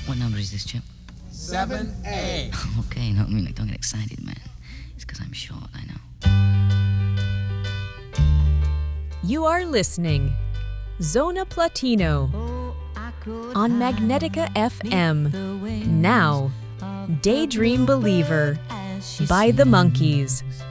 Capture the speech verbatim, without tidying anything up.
What number is this, Chip? seven A. Okay, no, I mean, like, don't get excited, man. It's because I'm short, I know. You are listening Zona Platino on Magnetica F M. Now, Daydream Believer by The Monkees.